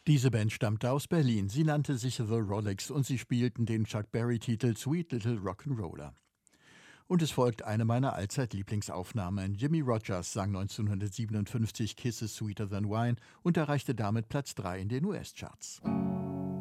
Diese Band stammte aus Berlin. Sie nannte sich The Rolex und sie spielten den Chuck Berry-Titel Sweet Little Rock'n'Roller. Und es folgt eine meiner Allzeit-Lieblingsaufnahmen. Jimmy Rogers sang 1957 Kisses Sweeter Than Wine und erreichte damit Platz 3 in den US-Charts.